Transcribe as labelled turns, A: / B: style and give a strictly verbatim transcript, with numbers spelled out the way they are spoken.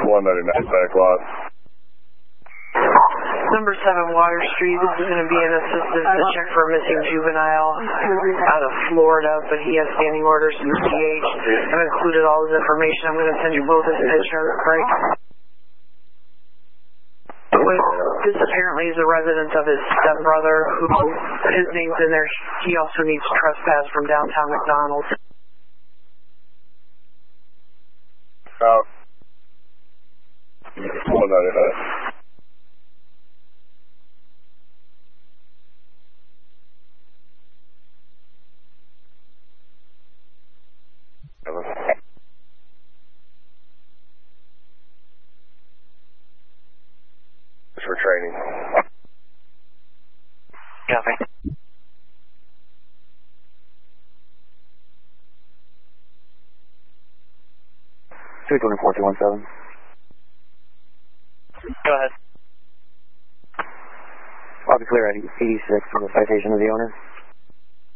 A: one ninety-nine back lot.
B: Number seven Water Street, this is going to be an assistant to check for a missing juvenile out of Florida, but he has standing orders from C H. I've included all his information. I'm going to send you both his picture, right? This apparently is a resident of his stepbrother, who his name's in there. He also needs trespass from downtown McDonald's.
A: Uh, one ninety-nine. For training.
B: Copy.
C: three twenty-four, two one seven.
B: Go ahead.
C: I'll be clear at eighty-six for the citation of the owner.